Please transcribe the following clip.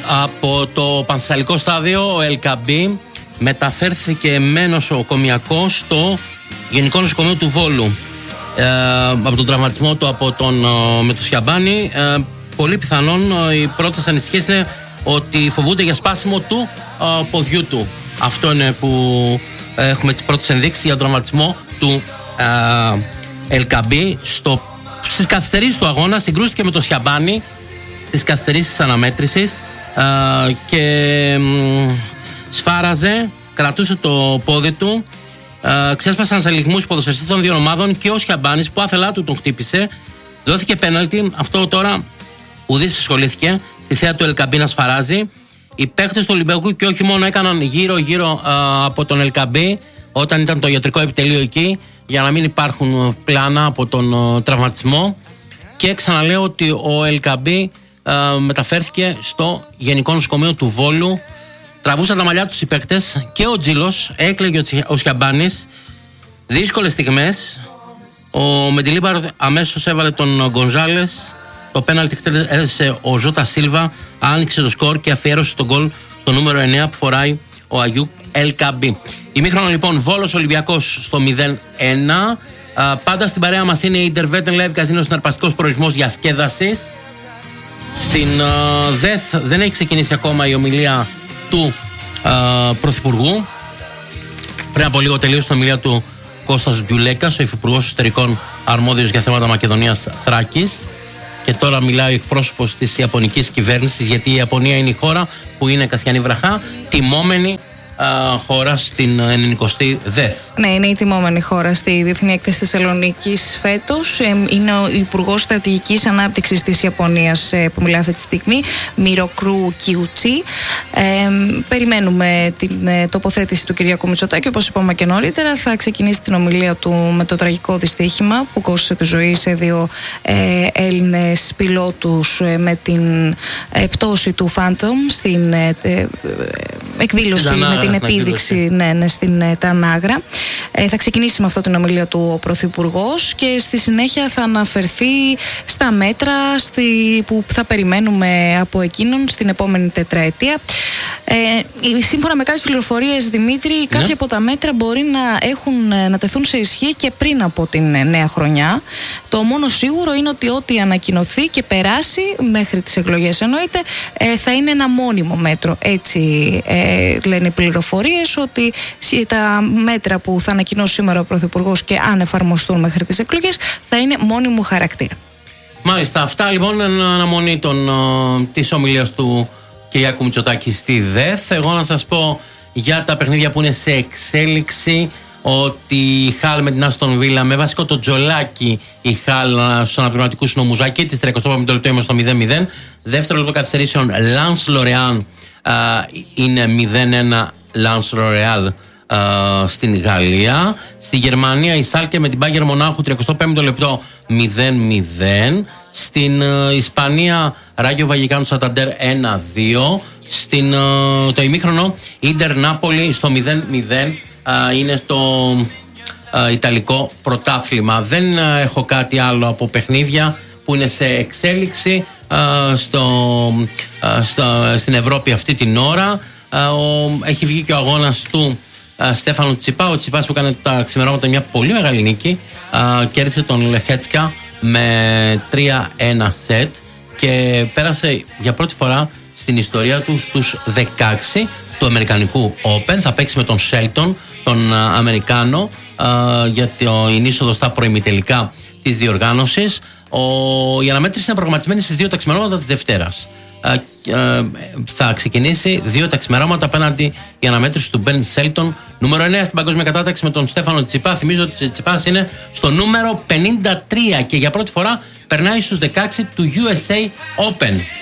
Από το Πανθεσσαλικό στάδιο ο Ελκαμπή μεταφέρθηκε με νοσοκομιακό στο Γενικό Νοσοκομείο του Βόλου. Από τον τραυματισμό του με το Σιαμπάνι, πολύ πιθανόν οι πρώτες ανησυχίες είναι ότι φοβούνται για σπάσιμο του ποδιού του. Αυτό είναι που έχουμε τις πρώτες ενδείξεις για τον τραυματισμό του Ελκαμπή. Στις καθυστερήσεις του αγώνα συγκρούστηκε με το Σιαμπάνι στις καθυστερήσεις της αναμέτρησης και σφάραζε, κρατούσε το πόδι του. Ξέσπασαν σε λιγμούς οι ποδοσφαιριστές των δύο ομάδων και ο Σιαμπάνης που άθελά του τον χτύπησε. Δόθηκε πέναλτι. Αυτό τώρα ουδής ασχολήθηκε. Στη θέα του Ελκαμπή να σφαράζει. Οι παίκτες του Ολυμπιακού και όχι μόνο έκαναν γύρω-γύρω από τον Ελκαμπή όταν ήταν το ιατρικό επιτελείο εκεί, για να μην υπάρχουν πλάνα από τον τραυματισμό. Και ξαναλέω ότι ο Ελκαμπή μεταφέρθηκε στο Γενικό Νοσοκομείο του Βόλου. Τραβούσαν τα μαλλιά τους οι παίκτες και ο Τζίλος, έκλαιγε ο Σιαμπάνης. Δύσκολες στιγμές. Ο Μεντιλίμπαρ αμέσως έβαλε τον Γκονζάλες. Το πέναλτι έδεσε ο Ζώτα Σίλβα, άνοιξε το σκορ και αφιέρωσε τον γκολ στο νούμερο 9 που φοράει ο Αγιούπ Ελκαμπή. Ημίχρονο λοιπόν, Βόλος Ολυμπιακός στο 0-1. Πάντα στην παρέα μας είναι η Intervetten Live Casino, συναρπαστικός προορισμός διασκέδασης. Στην ΔΕΘ δεν έχει ξεκινήσει ακόμα η ομιλία του Πρωθυπουργού. Πριν από λίγο τελείωσε την ομιλία του Κώστας Γκιουλέκας, ο Υφυπουργός Εσωτερικών αρμόδιος για θέματα Μακεδονίας Θράκης. Και τώρα μιλάει ο εκπρόσωπος της Ιαπωνικής κυβέρνησης, γιατί η Ιαπωνία είναι η χώρα που είναι Κασιανή Βραχά, τιμόμενη χώρα στην 90η ΔΕΘ. Ναι, είναι η τιμόμενη χώρα στη Διεθνή Έκθεση Θεσσαλονίκης φέτος. Είναι ο Υπουργός Στρατηγικής Ανάπτυξης της Ιαπωνίας που μιλάει αυτή τη στιγμή, Μιροκρού Κιουτσί. Περιμένουμε την τοποθέτηση του Κυριάκου Μητσοτάκη. Όπως είπαμε και νωρίτερα, θα ξεκινήσει την ομιλία του με το τραγικό δυστύχημα που κόστησε τη ζωή σε δύο Έλληνες πιλότους με την πτώση του Phantom στην εκδήλωση, με την επίδειξη στην Τανάγρα. Θα ξεκινήσει με αυτό την ομιλία του ο Πρωθυπουργός και στη συνέχεια θα αναφερθεί στα μέτρα που θα περιμένουμε από εκείνον στην επόμενη τετραετία. Σύμφωνα με κάποιες πληροφορίες, Δημήτρη, κάποια από τα μέτρα μπορεί να τεθούν σε ισχύ και πριν από την νέα χρονιά. Το μόνο σίγουρο είναι ότι ό,τι ανακοινωθεί και περάσει μέχρι τις εκλογές, εννοείται, θα είναι ένα μόνιμο μέτρο. Έτσι λένε οι πληροφορίες, ότι τα μέτρα που θα ανακοινώσει σήμερα ο Πρωθυπουργός και αν εφαρμοστούν μέχρι τις εκλογές θα είναι μόνιμου χαρακτήρα. Μάλιστα, αυτά λοιπόν είναι αναμονή της ομιλίας του Κυριάκου Μητσοτάκη στη ΔΕΘ. Εγώ να σας πω για τα παιχνίδια που είναι σε εξέλιξη ότι η Χάλ με την Άστον Βίλα, με βασικό το Τζολάκι, η Χάλ στους αναπληρωματικούς νομουζάκι της 35 λεπτό είμαστε στο 0-0. Δεύτερο λεπτό καθυστερήσεων, Λανς Λορεάν είναι 0-1 Λανς Λορεάλ στην Γαλλία. Στη Γερμανία η Σάλκε με την Μπάγερ Μονάχου 35 λεπτό 0-0. Στην Ισπανία Ράγιο Βαγικάνου Σανταντέρ 1-2. Το ημίχρονο Ίντερ Νάπολη στο 0-0 είναι το Ιταλικό πρωτάθλημα. Δεν έχω κάτι άλλο από παιχνίδια που είναι σε εξέλιξη στην Ευρώπη αυτή την ώρα. Έχει βγει και ο αγώνας του Στέφανου Τσιπά. Ο Τσιπάς που έκανε τα ξημερώματα μια πολύ μεγάλη νίκη, κέρδισε τον Λεχέτσκα με 3-1 σετ και πέρασε για πρώτη φορά στην ιστορία του στους 16 του Αμερικανικού Open. Θα παίξει με τον Σέλτον, τον Αμερικάνο, για την είσοδο στα προημιτελικά της διοργάνωσης. Η αναμέτρηση είναι προγραμματισμένη στις 2 τα ξημερώματα της Δευτέρας. Θα ξεκινήσει 2 τα ξημερώματα απέναντι η αναμέτρηση του Μπεν Σέλτον, νούμερο 9 στην παγκόσμια κατάταξη, με τον Στέφανο Τσιπά. Θυμίζω ότι ο Τσιπάς είναι στο νούμερο 53 και για πρώτη φορά περνάει στους 16 του USA Open.